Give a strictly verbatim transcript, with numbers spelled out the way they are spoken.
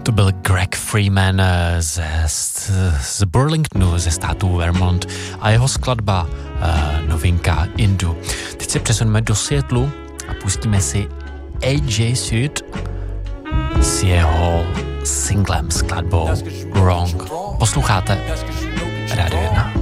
To byl Greg Freeman z, z, z Burlingtonu, ze státu Vermont a jeho skladba uh, novinka Indu. Teď se přesuneme do Seattlu a pustíme si A J Sud s jeho singlem, skladbou Wrong. Posloucháte Rádio jedna.